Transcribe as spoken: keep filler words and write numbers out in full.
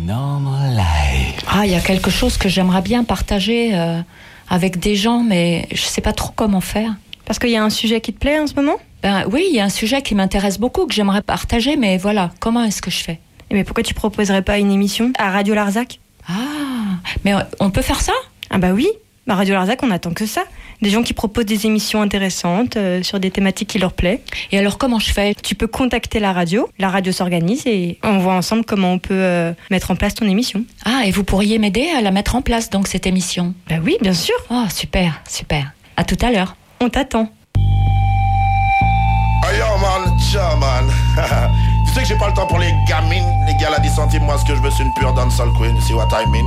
normal life. Ah, il y a quelque chose que j'aimerais bien partager euh, avec des gens, mais je sais pas trop comment faire. Parce qu'il y a un sujet qui te plaît en ce moment ? Ben oui, il y a un sujet qui m'intéresse beaucoup, que j'aimerais partager, mais voilà, comment est-ce que je fais ? Mais pourquoi tu proposerais pas une émission à Radio Larzac ? Ah, mais on peut faire ça ? Ah bah oui, à Radio Larzac, on attend que ça. Des gens qui proposent des émissions intéressantes euh, sur des thématiques qui leur plaisent. Et alors, comment je fais ? Tu peux contacter la radio, la radio s'organise et on voit ensemble comment on peut euh, mettre en place ton émission. Ah, et vous pourriez m'aider à la mettre en place, donc, cette émission ? Bah oui, bien sûr. Oh, super, super. À tout à l'heure. On t'attend. Oh yo man, tcha man. Tu sais que j'ai pas le temps pour les gamines. Les gars, la dix centimes, moi ce que je veux c'est une pure dancehall queen. See what I mean?